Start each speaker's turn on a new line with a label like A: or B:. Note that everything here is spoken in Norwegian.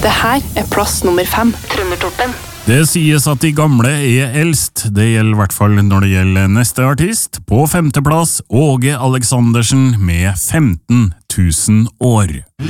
A: Det her plass nummer 5. Trøndertoppen.
B: Det sies at de gamle eldst. Det gjelder I hvert fall når det gjelder neste artist. På 5. plass, Åge Aleksandersen med 15 000 år.